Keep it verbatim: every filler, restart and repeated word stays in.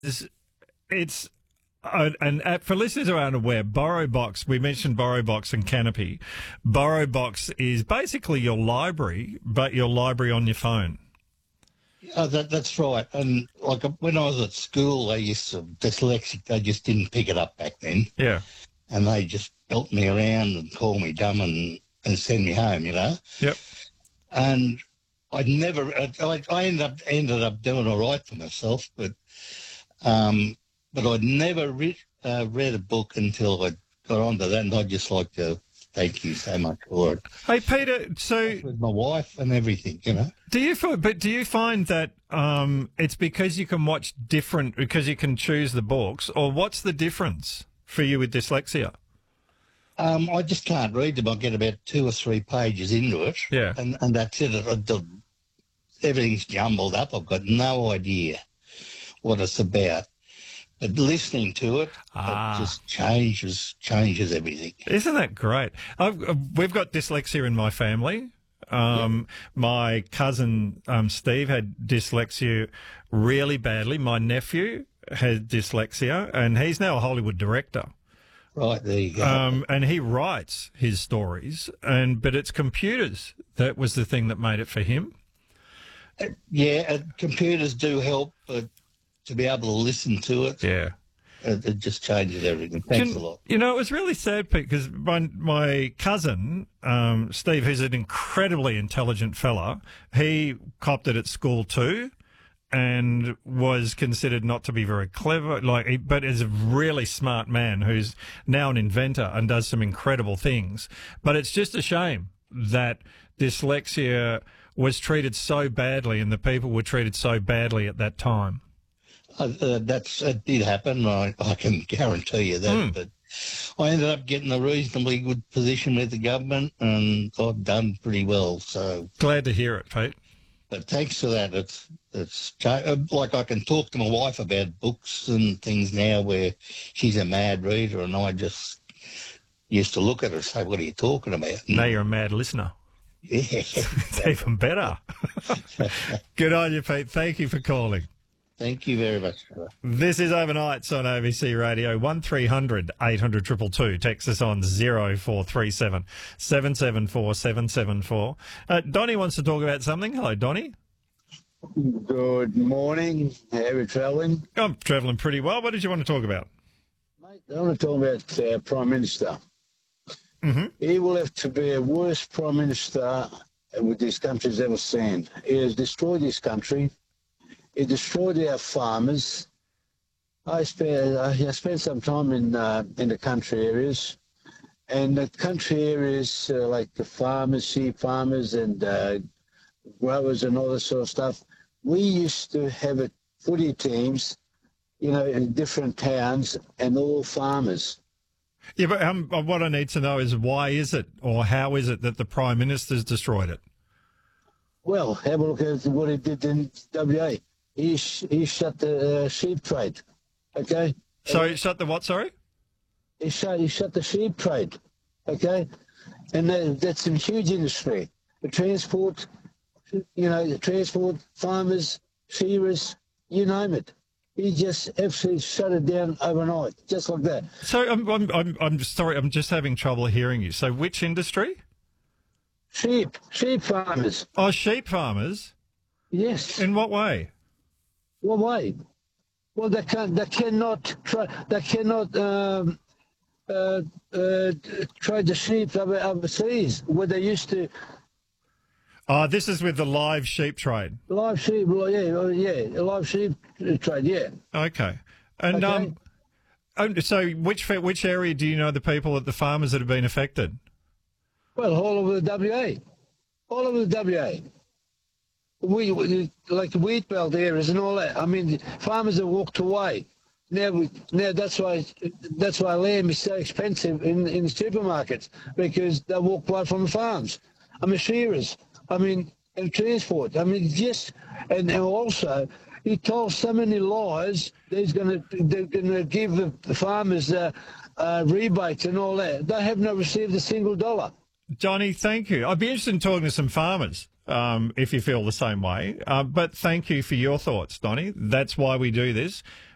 It's, it's uh, and uh, for listeners who aren't aware, BorrowBox, we mentioned BorrowBox and Canopy. BorrowBox is basically your library, but your library on your phone. Oh, that, that's right. And like when I was at school, they used to, dyslexic, they just didn't pick it up back then. Yeah. And they just belt me around and call me dumb and, and send me home, you know. Yep. And I'd never, I, I ended up ended up doing all right for myself, but um, but I'd never re- uh, read a book until I got onto that, and I'd just like to thank you so much for it. Hey, Peter, so with my wife and everything, you know. Do you find, but do you find that um, it's because you can watch different, because you can choose the books, or what's the difference for you with dyslexia? Um, I just can't read them. I get about two or three pages into it, yeah, and, and that's it. I, I, everything's jumbled up. I've got no idea what it's about. But listening to it, ah. it just changes changes everything. Isn't that great? I've, uh, we've got dyslexia in my family. Um, yeah. My cousin um, Steve had dyslexia really badly. My nephew had dyslexia, and he's now a Hollywood director. Right, there you go. Um, and he writes his stories, and but it's computers that was the thing that made it for him. Uh, yeah, uh, computers do help, but to be able to listen to it, yeah, it, it just changes everything. Thanks you, a lot. You know, it was really sad, Pete, because my my cousin um, Steve, who's an incredibly intelligent fella, he copped it at school too. And was considered not to be very clever, like, but is a really smart man who's now an inventor and does some incredible things. But it's just a shame that dyslexia was treated so badly, and the people were treated so badly at that time. Uh, uh, that's it did happen. I, I can guarantee you that. Mm. But I ended up getting a reasonably good position with the government, and I've done pretty well. So glad to hear it, Pete. But thanks to that, it's it's like I can talk to my wife about books and things now, where she's a mad reader, and I just used to look at her and say, "What are you talking about?" Now you're a mad listener. Yeah, it's even better. Good on you, Pete. Thank you for calling. Thank you very much. This is Overnights on A B C Radio. one three hundred eight hundred two two two. Text us on zero four three seven seven seven four seven seven four. Uh, Donnie wants to talk about something. Hello, Donnie. Good morning. How are you travelling? I'm travelling pretty well. What did you want to talk about? Mate, I want to talk about uh, Prime Minister. Mm-hmm. He will have to be a worse Prime Minister with this country's ever seen. He has destroyed this country. He destroyed our farmers. I spent I spent some time in uh, in the country areas, and the country areas uh, like the farmers, sheep farmers, and uh, growers and all that sort of stuff. We used to have a footy teams, you know, in different towns, and all farmers. Yeah, but um, what I need to know is why is it, or how is it that the Prime Minister's destroyed it? Well, have a look at what he did in W A. He, sh- he shut the uh, sheep trade, okay? So he shut the what, sorry? He shut, he shut the sheep trade, okay? And that, that's a huge industry. The transport, you know, the transport, farmers, shearers, you name it. He just absolutely shut it down overnight, just like that. So I'm, I'm, I'm, I'm sorry, I'm just having trouble hearing you. So which industry? Sheep, sheep farmers. Oh, sheep farmers? Yes. In what way? What way? Well, they can they cannot try they cannot um, uh, uh, trade the sheep over, overseas where they used to. Oh, this is with the live sheep trade. Live sheep, yeah, yeah, live sheep trade, yeah. Okay, and okay. um, so which which area do you know the people at the farmers that have been affected? Well, all over the W A, all over the W A. We, we like the wheat belt areas and all that. I mean, farmers have walked away. Now, we, now that's why that's why lamb is so expensive in in the supermarkets, because they walk away from the farms. I mean, shearers. I mean, and transport. I mean, just and, and also he told so many lies that he's going to they're going to give the, the farmers uh, uh, rebates and all that. They have not received a single dollar. Johnny, thank you. I'd be interested in talking to some farmers. Um, if you feel the same way. Uh, but thank you for your thoughts, Donnie. That's why we do this.